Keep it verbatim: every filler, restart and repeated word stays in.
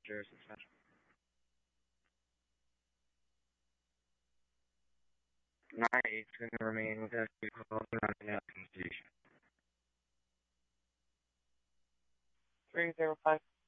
Passenger suspension. nine eight is going to remain with us to call surrounding the station. three zero five